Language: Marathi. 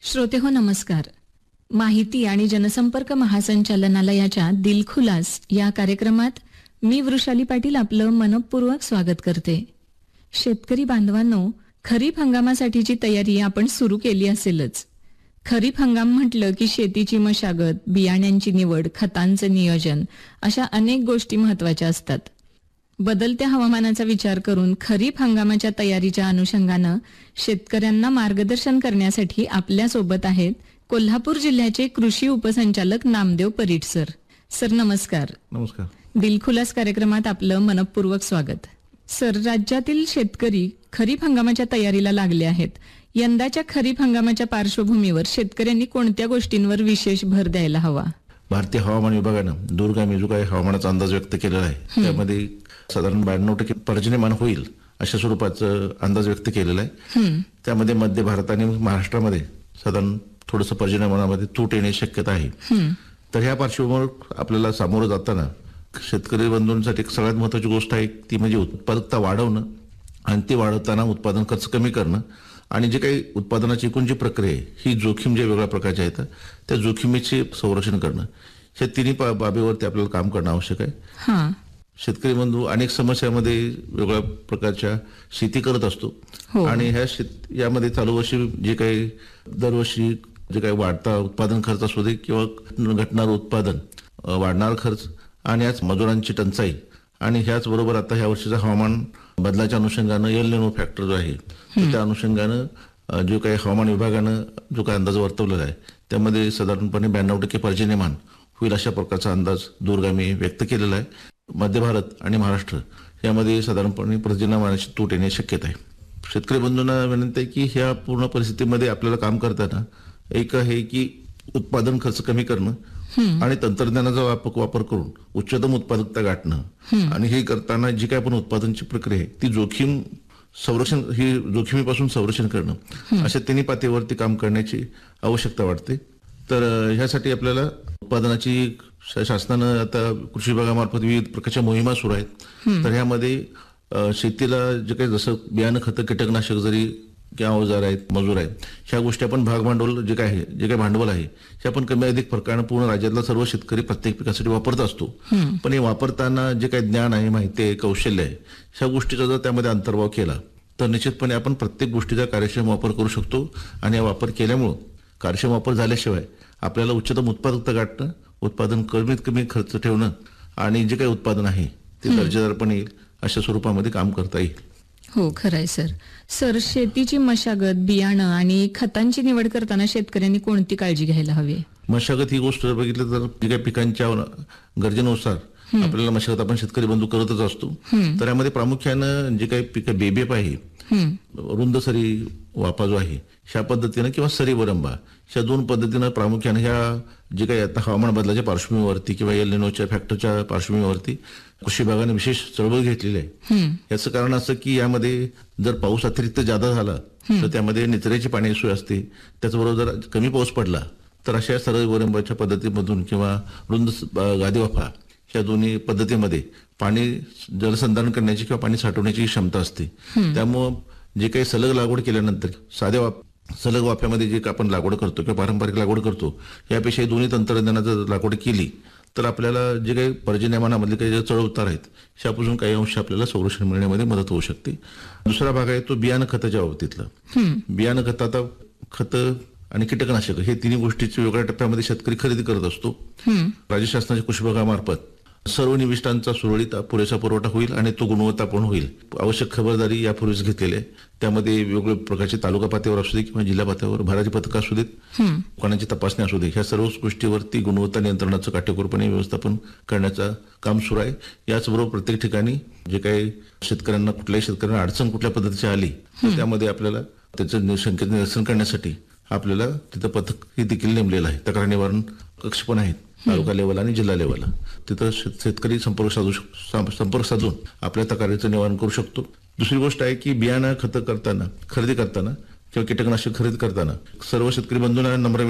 श्रोतेहो नमस्कार. माहिती आणि जनसंपर्क महासंचालनालयाच्या दिलखुलास या कार्यक्रमात मी वृषाली पाटील आपलं मनपूर्वक स्वागत करते. शेतकरी बांधवांनो, खरीप हंगामासाठीची तयारी आपण सुरू केली असेलच. खरीप हंगाम म्हटलं की शेतीची मशागत, बियाण्यांची निवड, खतांचं नियोजन अशा अनेक गोष्टी महत्वाच्या असतात. बदलत्या हवामानाचा विचार करून खरीप हंगामाच्या तयारीच्या अनुषंगानं शेतकऱ्यांना मार्गदर्शन करण्यासाठी आपल्या सोबत आहेत कोल्हापूर जिल्ह्याचे कृषी उपसंचालक नामदेव परीट सर. सर नमस्कार. नमस्कार. दिलखुलास कार्यक्रमात आपलं मनपूर्वक स्वागत. सर, राज्यातील शेतकरी खरीप हंगामाच्या तयारीला लागले आहेत. यंदाच्या खरीप हंगामाच्या पार्श्वभूमीवर शेतकऱ्यांनी कोणत्या गोष्टींवर विशेष भर द्यायला हवा? भारतीय हवामान विभागानं दूरगामी जो काही हवामानाचा अंदाज व्यक्त केलेला आहे त्यामध्ये साधारण 92% पर्जन्यमान होईल अशा स्वरूपाचा अंदाज व्यक्त केलेला आहे. त्यामध्ये मध्य भारत आणि महाराष्ट्रामध्ये साधारण थोडंसं पर्जन्यमानामध्ये तूट येण्याची शक्यता आहे. तर ह्या पार्श्वभूमीवर आपल्याला सामोरं जाताना शेतकरी बंधूंसाठी एक सगळ्यात महत्वाची गोष्ट आहे ती म्हणजे उत्पादकता वाढवणं आणि ती वाढवताना उत्पादन खर्च कमी करणं आणि जे काही उत्पादनाची एकूण जी प्रक्रिया आहे ही जोखीम जे वेगळ्या प्रकारच्या आहेत त्या जोखीमेचे संरक्षण करणं, या तिन्ही बाबीवरती आपल्याला काम करणं आवश्यक आहे. शेतकरी बंधू अनेक समस्यामध्ये वेगळ्या प्रकारच्या शेती करत असतो आणि यामध्ये चालू वर्षी जे काही दरवर्षी जे काही वाढता उत्पादन खर्च असू दे किंवा घटणारं उत्पादन, वाढणारा खर्च आणि याच मजुरांची टंचाई आणि ह्याच बरोबर आता ह्या वर्षीचं हवामान बदलाच्या अनुषंगानं एल निनो फॅक्टर जो आहे त्या अनुषंगानं जो काही हवामान विभागानं जो काही अंदाज वर्तवलेला आहे त्यामध्ये साधारणपणे 92% पर्जन्यमान होईल अशा प्रकारचा अंदाज दूरगामी व्यक्त केलेला आहे. मध्य भारत आणि महाराष्ट्र यामध्ये साधारणपणे पर्जन्यमानाची तूट येण्याची शक्यता आहे. शेतकरी बंधूंना विनंती आहे की ह्या पूर्ण परिस्थितीमध्ये आपल्याला काम करताना एक आहे की उत्पादन खर्च कमी करणं आणि तंत्रज्ञानाचा वापर करून उच्चतम उत्पादकता गाठणं आणि हे करताना जी काय आपण उत्पादनाची प्रक्रिया आहे ती जोखमीपासून संरक्षण करणं अशा तिन्ही पातळीवरती काम करण्याची आवश्यकता वाटते. तर ह्यासाठी आपल्याला उत्पादनाची शासनानं आता कृषी विभागामार्फत विविध प्रकारच्या मोहिमा सुरू आहेत. तर ह्यामध्ये शेतीला जे काही जसं बियाणं, खतं, कीटकनाशक जरी किंवा अवजार आहेत, मजूर आहेत, ह्या गोष्टी आपण भांडवल जे काही भांडवल आहे हे आपण कमी अधिक फरकानं पूर्ण राज्यातला सर्व शेतकरी प्रत्येक पिकासाठी वापरत असतो. पण हे वापरताना जे काही ज्ञान आहे, माहिती आहे, कौशल्य आहे, ह्या गोष्टीचा जर त्यामध्ये अंतर्भाव केला तर निश्चितपणे आपण प्रत्येक गोष्टीचा कार्यक्षम वापर करू शकतो आणि हा वापर केल्यामुळं कार्यक्षम वापर झाल्याशिवाय आपल्याला उच्चतम उत्पादकता गाठणं, उत्पादन कमीत कमी खर्च ठेवणं आणि जे काही उत्पादन आहे ते दर्जेदारपणे येईल अशा स्वरूपामध्ये काम करता येईल. हो, खरंय सर. सर, शेतीची मशागत, बियाणं आणि खतांची निवड करताना शेतकऱ्यांनी कोणती काळजी घ्यायला हवी? मशागत ही गोष्ट बघितलं तर जे काही पिकांच्या गरजेनुसार आपल्याला मशागत आपण शेतकरी बंधू करतच असतो. तर यामध्ये प्रामुख्यानं जे काही पिकं बेबेप आहे, रुंद सरी वापा जो आहे ह्या पद्धतीनं किंवा सरी वरंबा ह्या दोन पद्धतीनं प्रामुख्यानं ह्या जे काही आता हवामान बदलाच्या पार्श्वभूमीवरती किंवा एल निनोच्या फॅक्टरच्या पार्श्वभूमीवरती कृषी विभागाने विशेष चळवळ घेतलेली आहे. याचं कारण असं की यामध्ये जर पाऊस अतिरिक्त जादा झाला तर त्यामध्ये निचऱ्याची पाणी सोय असते. त्याचबरोबर जर कमी पाऊस पडला तर अशा सरळ वरंबाच्या पद्धतीमधून किंवा रुंद गादी वाफा ह्या दोन्ही पद्धतीमध्ये पाणी जलसंधारण करण्याची किंवा पाणी साठवण्याची क्षमता असते. त्यामुळं जे काही सलग लागवड केल्यानंतर सलग वाफ्यामध्ये जे आपण लागवड करतो किंवा पारंपरिक लागवड करतो यापेक्षा दोन्ही तंत्रज्ञानाचं लागवड केली तर आपल्याला जे काही पर्जन्यमानामधले काही चढ उतार आहेत ह्यापासून काही अंश आपल्याला संरक्षण मिळण्यामध्ये मदत होऊ शकते. दुसरा भाग आहे तो बियाणं खताच्या बाबतीतला. बियाणं खत, आता खतं आणि कीटकनाशक हे तिन्ही गोष्टीचे वेगळ्या टप्प्यामध्ये शेतकरी खरेदी करत असतो. राज्य शासनाच्या कृषी विभागामार्फत सर्व निविष्ठांचा सुरळीत पुरेसा पुरवठा होईल आणि तो गुणवत्तापूर्ण होईल. आवश्यक खबरदारी यापूर्वीच घेतलेली आहे. त्यामध्ये वेगवेगळ्या प्रकारचे तालुका पातळीवर असू दे किंवा जिल्हा पातळीवर भरारी पथक असू देत, दुकानांची तपासणी असू दे, ह्या सर्व गोष्टीवरती गुणवत्ता नियंत्रणाचं काटेकोरपणे व्यवस्थापन करण्याचं काम सुरू आहे. याचबरोबर प्रत्येक ठिकाणी जे काही कुठल्याही शेतकऱ्यांना अडचण कुठल्या पद्धतीची आली तर त्यामध्ये आपल्याला त्याचं शंकेचं निरसन करण्यासाठी आपल्याला तिथं पथक हे देखील नेमलेलं आहे. तक्रार निवारण कक्ष पण आहेत तालुका लेवल आणि जिल्हा लेवलला. तिथं शेतकरी संपर्क साधून आपल्या तक्रारीचं निवारण करू शकतो. दुसरी गोष्ट आहे की बियाणं खतं खरेदी करताना किंवा कीटकनाशक खरेदी करताना सर्व शेतकरी बंधूंना नम्र